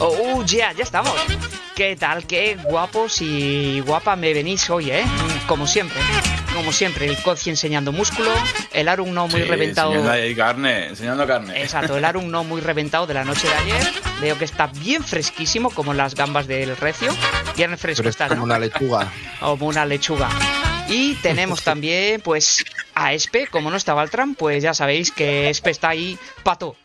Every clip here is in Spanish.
Ya estamos. ¿Qué tal? Qué guapos y guapa me venís hoy, ¿eh? Como siempre, el Kozi enseñando músculo, el Arun no muy reventado. Enseñando carne. Exacto, el Arun no muy reventado de la noche de ayer. Veo que está bien fresquísimo, como las gambas del Recio. Bien fresco está, ¿no? Como una lechuga. Como una lechuga. Y tenemos también, pues, a Espe. Como no está Valtran, pues ya sabéis que Espe está ahí. Pato.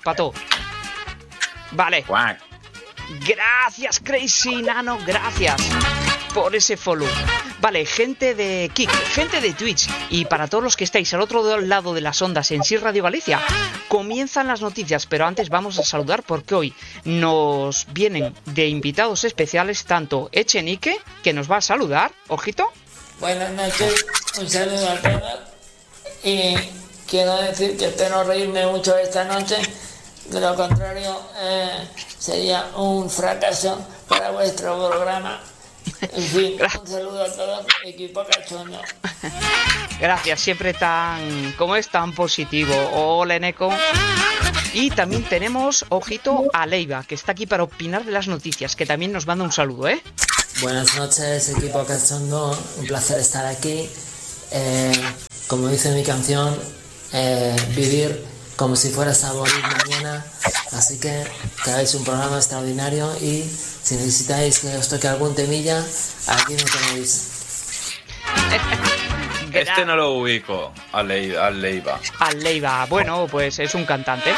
Vale. Quack. Gracias, Crazy Nano, gracias por ese follow. Vale, gente de Kik, gente de Twitch y para todos los que estáis al otro lado de las ondas en Sí Radio Galicia, comienzan las noticias, pero antes vamos a saludar porque hoy nos vienen de invitados especiales tanto Echenique, que nos va a saludar, ojito. Buenas noches, un saludo a todos y quiero decir que espero reírme mucho esta noche. De lo contrario, sería un fracaso para vuestro programa. En fin, un saludo a todos, equipo cachondo. Gracias, siempre tan positivo. Hola, Eneco. Y también tenemos, ojito, a Leiva, que está aquí para opinar de las noticias, que también nos manda un saludo, ¿eh? Buenas noches, equipo cachondo. Un placer estar aquí. Como dice mi canción, vivir como si fueras a morir mañana, así que hagáis un programa extraordinario y si necesitáis que os toque algún temilla, aquí me tenéis. Este no lo ubico, al Leiva. Al Leiva, bueno, pues es un cantante.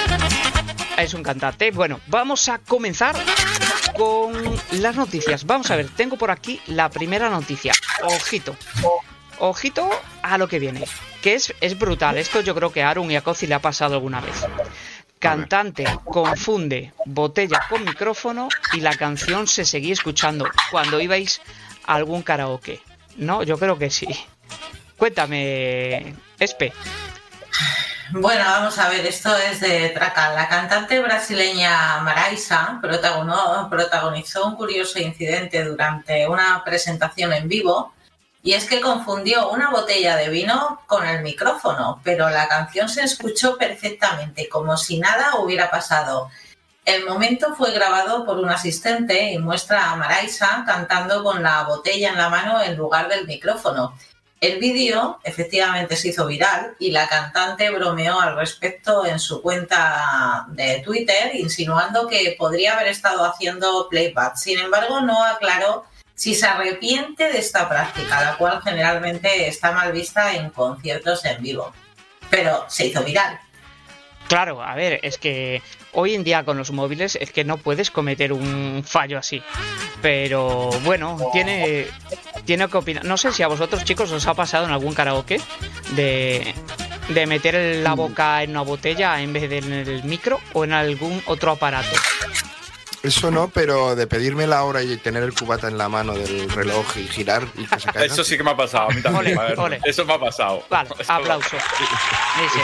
Bueno, vamos a comenzar con las noticias. Vamos a ver, tengo por aquí la primera noticia. Ojito a lo que viene, que es brutal. Esto yo creo que a Arun y a Kozi le ha pasado alguna vez. Cantante confunde botella con micrófono y la canción se seguía escuchando cuando ibais a algún karaoke. No, yo creo que sí. Cuéntame, Espe. Bueno, vamos a ver, esto es de Traca. La cantante brasileña Maraisa protagonizó un curioso incidente durante una presentación en vivo. Y es que confundió una botella de vino con el micrófono, pero la canción se escuchó perfectamente, como si nada hubiera pasado. El momento fue grabado por un asistente y muestra a Maraisa cantando con la botella en la mano en lugar del micrófono. El vídeo efectivamente se hizo viral y la cantante bromeó al respecto en su cuenta de Twitter, insinuando que podría haber estado haciendo playback. Sin embargo, no aclaró si se arrepiente de esta práctica, la cual generalmente está mal vista en conciertos en vivo. Pero se hizo viral. Claro, a ver, es que hoy en día con los móviles es que no puedes cometer un fallo así. Pero bueno, tiene que opinar. No sé si a vosotros, chicos, os ha pasado en algún karaoke de meter la boca en una botella en vez de en el micro o en algún otro aparato. Eso no, pero de pedirme la hora y tener el cubata en la mano del reloj y girar y que se caiga. Eso sí que me ha pasado, a mí también. Ole. Eso me ha pasado. Vale, aplauso. Sí,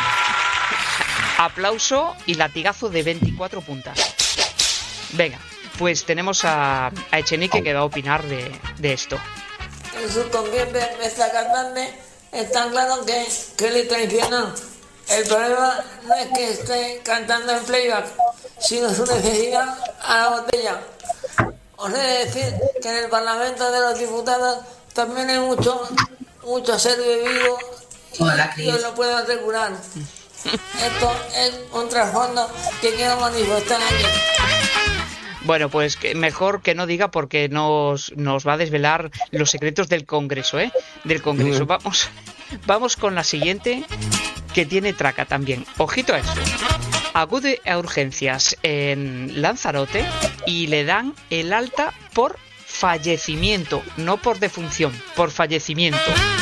aplauso y latigazo de 24 puntas. Venga, pues tenemos a Echenique que va a opinar de esto. En su concierto de esta cantante está claro que le traicionan. El problema no es que esté cantando en playback, sino su necesidad a la botella. Os he de decir que en el Parlamento de los Diputados también hay mucho ser bebido y os lo puedo asegurar. Esto es un trasfondo que quiero manifestar aquí. Bueno, pues mejor que no diga porque nos va a desvelar los secretos del Congreso, ¿eh? Del Congreso. Vamos con la siguiente, que tiene traca también. Ojito a esto. Acude a urgencias en Lanzarote y le dan el alta por fallecimiento, no por defunción, por fallecimiento.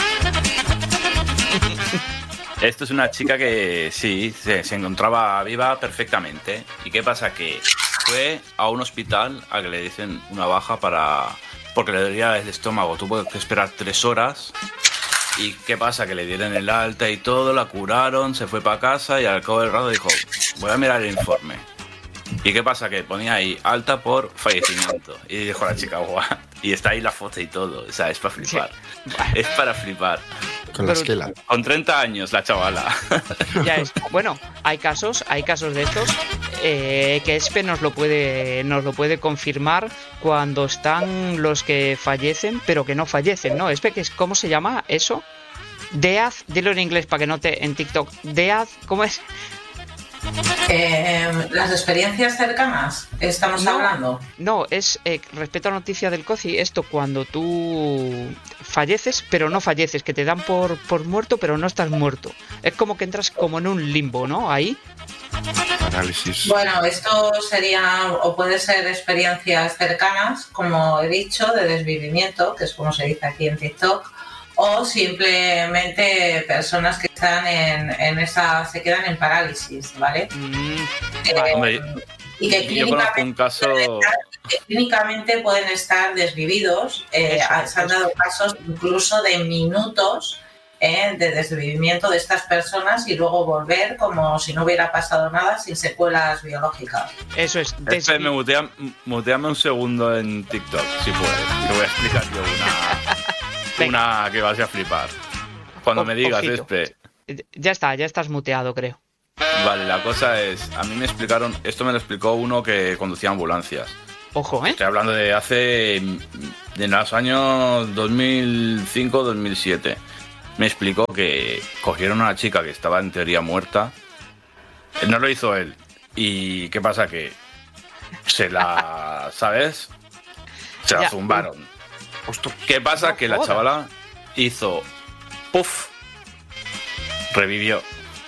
Esto es una chica que sí, se encontraba viva perfectamente. ¿Y qué pasa? Que fue a un hospital a que le dicen una baja porque le dolía el estómago. Tuvo que esperar 3 horas. ¿Y qué pasa? Que le dieron el alta y todo, la curaron, se fue para casa y al cabo del rato dijo, voy a mirar el informe. ¿Y qué pasa? Que ponía ahí alta por fallecimiento. Y dijo la chica, guau. Y está ahí la foto y todo. O sea, es para flipar. Es para flipar. Con la esquela. Con 30 años la chavala. Ya es. Bueno, hay casos de estos que Espe nos lo puede confirmar cuando están los que fallecen, pero que no fallecen, ¿no? Espe, ¿cómo se llama eso? Death, dilo en inglés para que note en TikTok. Death, ¿cómo es? Las experiencias cercanas, estamos hablando. No, es respecto a la noticia del COCI, esto cuando tú falleces, pero no falleces, que te dan por muerto, pero no estás muerto. Es como que entras como en un limbo, ¿no? Ahí. Análisis. Bueno, esto sería, o puede ser experiencias cercanas, como he dicho, de desvivimiento, que es como se dice aquí en TikTok, o simplemente personas que están se quedan en parálisis, ¿vale? Hombre, Y que yo conozco un caso... clínicamente pueden estar desvividos. Se han dado casos incluso de minutos de desvivimiento de estas personas y luego volver como si no hubiera pasado nada, sin secuelas biológicas. Eso es. Muteame un segundo en TikTok, si puedes. Te voy a explicar yo una que vas a flipar. Cuando me digas, Espe. Ya estás muteado, creo. Vale, la cosa es, a mí me explicaron, esto me lo explicó uno que conducía ambulancias. Ojo, ¿eh? Estoy hablando de los años 2005-2007. Me explicó que cogieron a una chica que estaba en teoría muerta. No lo hizo él. ¿Y qué pasa? Que se la, ¿sabes? Se la zumbaron. ¿Qué pasa? Que la chavala hizo ¡puf! Revivió.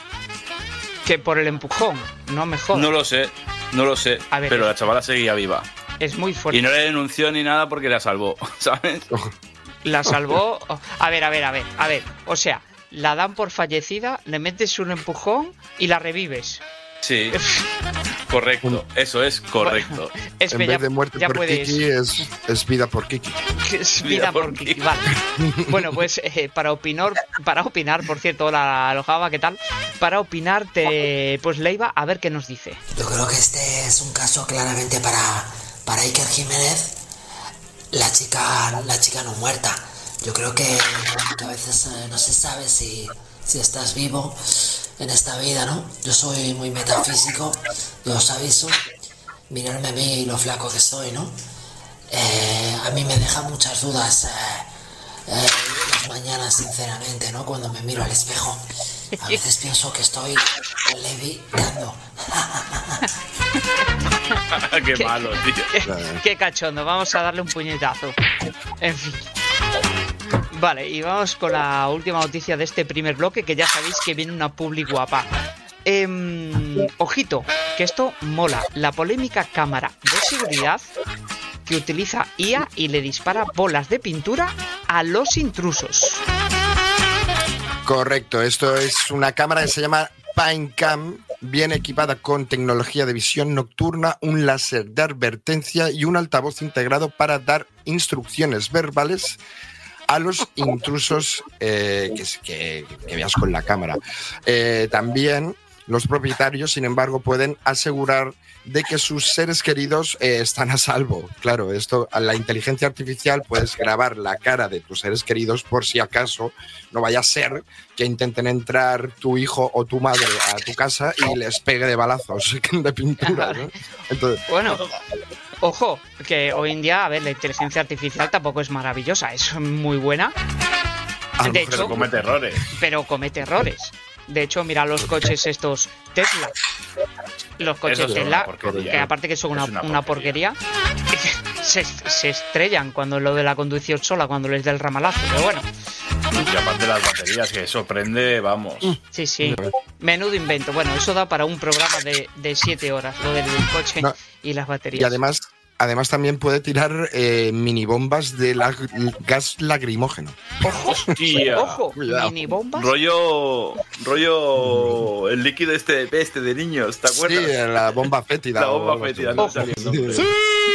Que por el empujón, no me jodas. No lo sé, A ver, pero la chavala seguía viva. Es muy fuerte. Y no le denunció ni nada porque la salvó, ¿sabes? La salvó. A ver. O sea, la dan por fallecida, le metes un empujón y la revives. Sí. Correcto, eso es correcto. Bueno, en vez de muerte por Kiki es vida por Kiki. Es vida por Kiki, vale. Bueno, pues para opinar, por cierto, hola Alojaba, ¿qué tal? Para opinar, pues Leiva, a ver qué nos dice. Yo creo que este es un caso claramente para Iker Jiménez, la chica no muerta. Yo creo que a veces no se sabe si estás vivo en esta vida, ¿no? Yo soy muy metafísico, yo os aviso, mirarme a mí lo flaco que soy, ¿no? A mí me deja muchas dudas las mañanas, sinceramente, ¿no? Cuando me miro al espejo, a veces pienso que estoy levitando. Qué malo, tío. Qué cachondo, vamos a darle un puñetazo. En fin. Vale, y vamos con la última noticia de este primer bloque, que ya sabéis que viene una publi guapa. Ojito, que esto mola. La polémica cámara de seguridad que utiliza IA y le dispara bolas de pintura a los intrusos. Correcto, esto es una cámara que se llama PineCam, bien equipada con tecnología de visión nocturna, un láser de advertencia y un altavoz integrado para dar instrucciones verbales a los intrusos que veas con la cámara. También los propietarios, sin embargo, pueden asegurar de que sus seres queridos están a salvo. Claro, esto, a la inteligencia artificial puedes grabar la cara de tus seres queridos por si acaso no vaya a ser que intenten entrar tu hijo o tu madre a tu casa y les pegue de balazos de pintura, ¿no? Entonces, bueno, ojo, que hoy en día, a ver, la inteligencia artificial tampoco es maravillosa, es muy buena. De hecho, pero comete errores. De hecho, mira los coches estos Tesla. Los coches Tesla, que aparte que son una porquería, se estrellan cuando lo de la conducción sola, cuando les da el ramalazo, pero bueno. Y aparte las baterías, que eso prende, vamos. Sí. Menudo invento. Bueno, eso da para un programa de 7 horas, lo del coche y las baterías. Y además también puede tirar mini bombas de gas lacrimógeno. ¡Hostia! ¡Ojo! ¿Mini bombas? Rollo el líquido este de niños, ¿te acuerdas? Sí, la bomba fétida. La bomba fétida. Sí.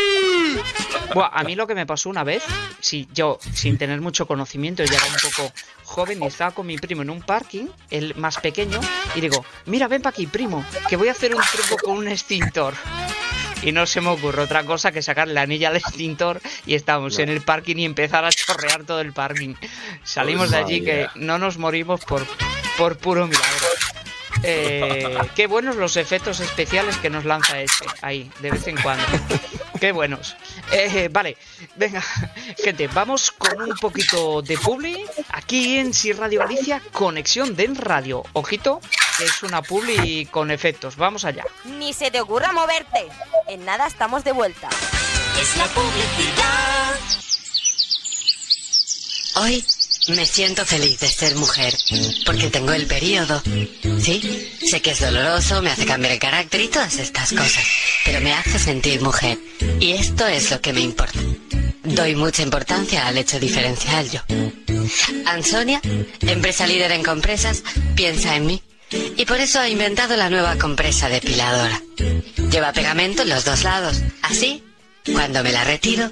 Buah, a mí lo que me pasó una vez, yo sin tener mucho conocimiento, ya era un poco joven y estaba con mi primo en un parking, el más pequeño, y digo, mira, ven para aquí, primo, que voy a hacer un truco con un extintor. y no se me ocurre otra cosa que sacar la anilla al extintor y estamos en el parking y empezar a chorrear todo el parking. Salimos de allí que no nos morimos por puro milagro. Qué buenos los efectos especiales que nos lanza ahí, de vez en cuando. Qué buenos. Vale, venga, gente, vamos con un poquito de publi. Aquí en Si Radio Galicia, Conexión Den Radio. Ojito, que es una publi con efectos. Vamos allá. Ni se te ocurra moverte. En nada estamos de vuelta. Es la publicidad. Hoy me siento feliz de ser mujer, porque tengo el periodo. Sí, sé que es doloroso, me hace cambiar el carácter y todas estas cosas, pero me hace sentir mujer. Y esto es lo que me importa. Doy mucha importancia al hecho diferencial yo. Ansonia, empresa líder en compresas, piensa en mí. Y por eso ha inventado la nueva compresa depiladora. Lleva pegamento en los dos lados. Así, cuando me la retiro...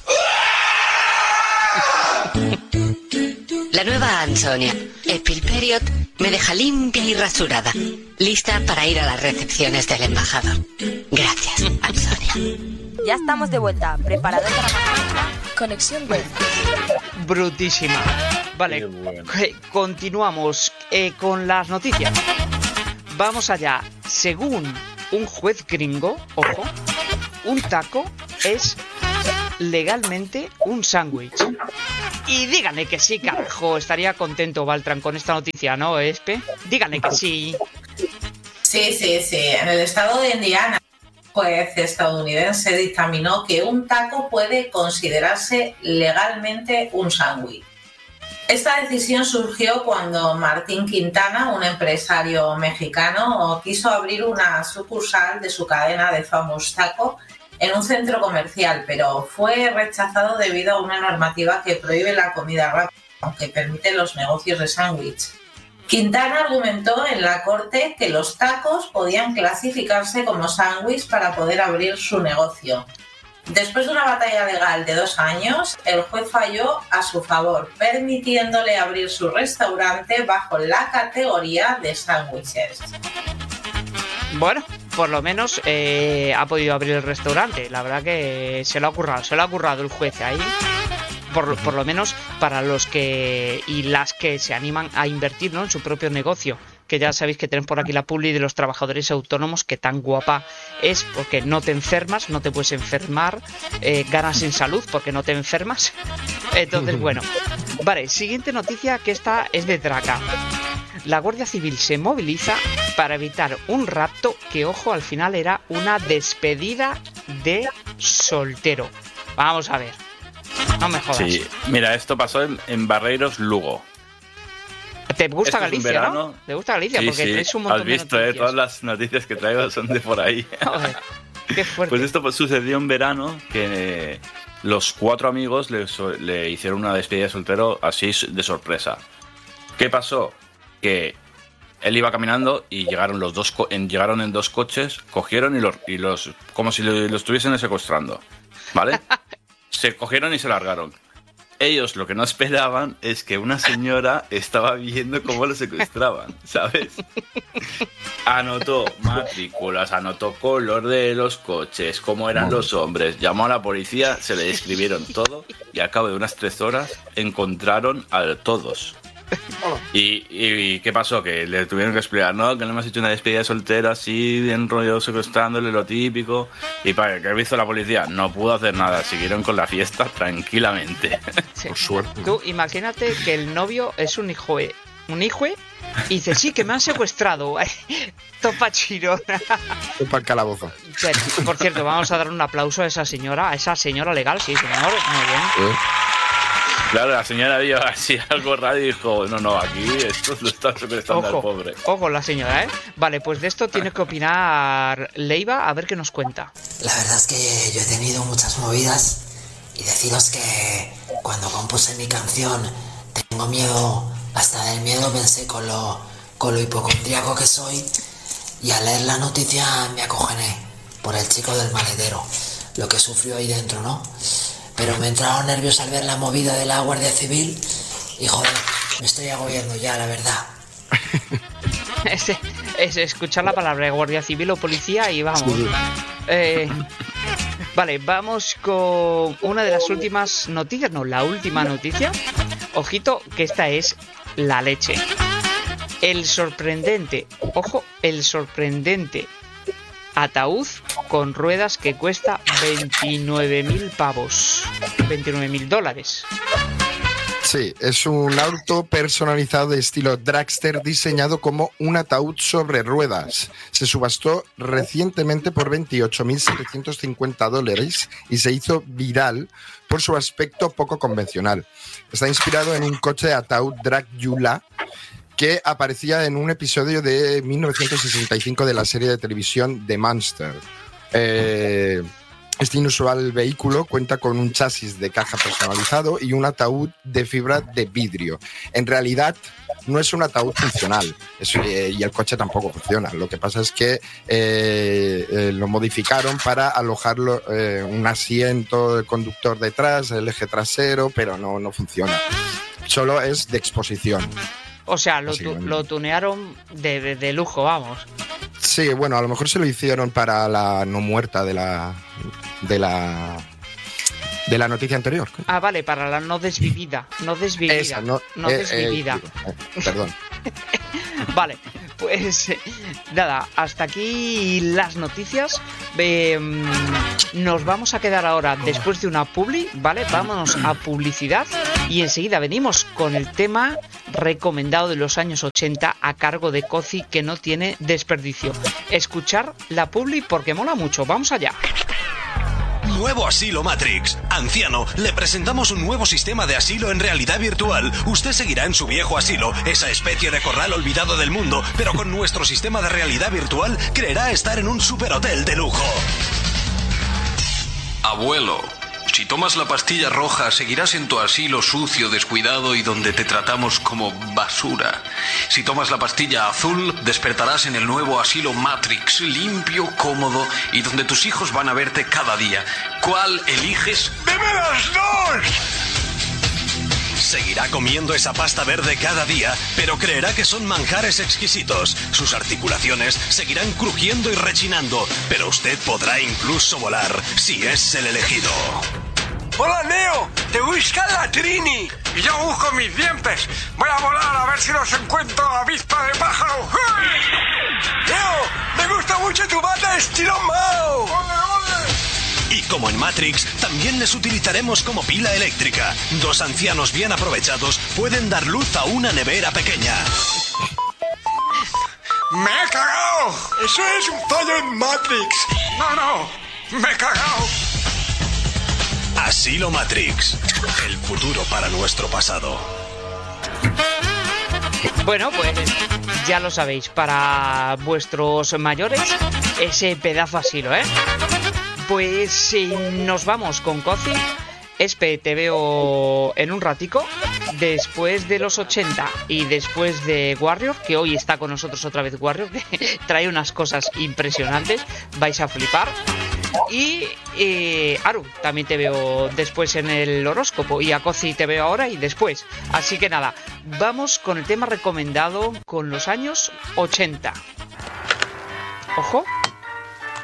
La nueva Ansonia Epil Period me deja limpia y rasurada, lista para ir a las recepciones del embajador. Gracias, Ansonia. Ya estamos de vuelta. ¿Preparado para más? Conexión web. Brutísima. Vale, continuamos con las noticias. Vamos allá. Según un juez gringo, ojo, un taco es legalmente un sándwich. Y díganle que sí, carajo. Estaría contento Baltran con esta noticia, ¿no, Espe? Díganle que sí. Sí. En el estado de Indiana, un juez estadounidense dictaminó que un taco puede considerarse legalmente un sándwich. Esta decisión surgió cuando Martín Quintana, un empresario mexicano, quiso abrir una sucursal de su cadena de Famous Taco en un centro comercial, pero fue rechazado debido a una normativa que prohíbe la comida rápida, aunque permite los negocios de sándwich. Quintana argumentó en la corte que los tacos podían clasificarse como sándwich para poder abrir su negocio. Después de una batalla legal de 2 años, el juez falló a su favor, permitiéndole abrir su restaurante bajo la categoría de sándwiches. Bueno, por lo menos ha podido abrir el restaurante. La verdad que se lo ha currado el juez ahí. Por lo menos para los que y las que se animan a invertir, ¿no?, en su propio negocio. Que ya sabéis que tenemos por aquí la publi de los trabajadores autónomos, que tan guapa es porque no te enfermas, no te puedes enfermar, ganas en salud porque no te enfermas. Entonces, bueno. Vale, siguiente noticia, que esta es de Traca. La Guardia Civil se moviliza para evitar un rapto que, ojo, al final era una despedida de soltero. Vamos a ver. No me jodas. Sí, mira, esto pasó en Barreiros, Lugo. ¿Te gusta Galicia, no? ¿Te gusta Galicia? Sí, porque sí. traes un montón Has visto, de noticias. Todas las noticias que traigo son de por ahí. Joder, qué fuerte. Pues esto sucedió en verano, que los 4 amigos le hicieron una despedida de soltero así de sorpresa. ¿Qué pasó? Que él iba caminando y llegaron llegaron en 2 coches, cogieron y los como si lo estuviesen secuestrando, ¿vale? Se cogieron y se largaron. Ellos lo que no esperaban es que una señora estaba viendo cómo lo secuestraban, ¿sabes? Anotó matrículas, anotó color de los coches, cómo eran los hombres, llamó a la policía, se le describieron todo y al cabo de unas 3 horas encontraron a todos. ¿Y qué pasó? Que le tuvieron que explicar, no, que le hemos hecho una despedida de soltero así, en rollo secuestrándole, lo típico. ¿Y para qué hizo la policía? No pudo hacer nada, siguieron con la fiesta tranquilamente. Sí. Por suerte. Tú imagínate que el novio es un hijo, y dice, sí, que me han secuestrado. Topa chirona. Para el calabozo. Bueno, por cierto, vamos a dar un aplauso a esa señora legal, sí, señor, muy bien. Claro, la señora vio así algo raro y dijo, no, aquí esto lo está secuestrando al pobre. Ojo la señora, ¿eh? Vale, pues de esto tiene que opinar Leiva, a ver qué nos cuenta. La verdad es que yo he tenido muchas movidas y deciros que cuando compuse mi canción Tengo miedo, hasta del miedo pensé con lo hipocondríaco que soy, y al leer la noticia me acogené por el chico del maletero, lo que sufrió ahí dentro, ¿no? Pero me entraron nervios al ver la movida de la Guardia Civil y joder, me estoy agobiando ya, la verdad. Es escuchar la palabra Guardia Civil o policía y vamos. Vale, vamos con una de las últimas noticias. No, la última noticia. Ojito, que esta es la leche. El sorprendente ataúd con ruedas que cuesta 29.000 pavos. 29.000 dólares. Sí, es un auto personalizado de estilo dragster diseñado como un ataúd sobre ruedas. Se subastó recientemente por 28.750 dólares y se hizo viral por su aspecto poco convencional. Está inspirado en un coche de ataúd Dracula que aparecía en un episodio de 1965 de la serie de televisión The Monster. Este inusual vehículo cuenta con un chasis de caja personalizado y un ataúd de fibra de vidrio. En realidad no es un ataúd funcional y el coche tampoco funciona. Lo que pasa es que lo modificaron para alojarlo un asiento del conductor detrás, el eje trasero, pero no funciona. Solo es de exposición. O sea, lo tunearon de lujo, vamos. Sí, bueno, a lo mejor se lo hicieron para la no muerta de la noticia anterior. Ah, vale, para la no desvivida. No desvivida. Esa, no desvivida. Perdón. Vale, pues nada, hasta aquí las noticias. Nos vamos a quedar ahora después de una publi, ¿vale? Vámonos a publicidad y enseguida venimos con el tema recomendado de los años 80 a cargo de Cozy, que no tiene desperdicio. Escuchar la publi porque mola mucho. Vamos allá. Nuevo asilo Matrix. Anciano, le presentamos un nuevo sistema de asilo en realidad virtual. Usted seguirá en su viejo asilo, esa especie de corral olvidado del mundo, pero con nuestro sistema de realidad virtual creerá estar en un superhotel de lujo. Abuelo, si tomas la pastilla roja, seguirás en tu asilo sucio, descuidado y donde te tratamos como basura. Si tomas la pastilla azul, despertarás en el nuevo asilo Matrix, limpio, cómodo y donde tus hijos van a verte cada día. ¿Cuál eliges? ¡Deme las dos! Seguirá comiendo esa pasta verde cada día, pero creerá que son manjares exquisitos. Sus articulaciones seguirán crujiendo y rechinando, pero usted podrá incluso volar si es el elegido. ¡Hola, Neo! ¡Te busca la Trini! Y yo busco mis dientes. Voy a volar a ver si los encuentro a vista de pájaro. ¡Neo! ¡Me gusta mucho tu bata estilo Mao! ¡Ole, ole! Y como en Matrix, también les utilizaremos como pila eléctrica. Dos ancianos bien aprovechados pueden dar luz a una nevera pequeña. ¡Me he cagado! ¡Eso es un fallo en Matrix! ¡No! ¡Me he cagado! Asilo Matrix. El futuro para nuestro pasado. Bueno, pues ya lo sabéis, para vuestros mayores, ese pedazo asilo, ¿eh? Pues nos vamos con Cozy. Espe, te veo en un ratico, después de los 80 y después de Warrior, que hoy está con nosotros otra vez Warrior, que trae unas cosas impresionantes, vais a flipar. Y Aru, también te veo después en el horóscopo, y a Cozy te veo ahora y después. Así que nada, vamos con el tema recomendado con los años 80. Ojo.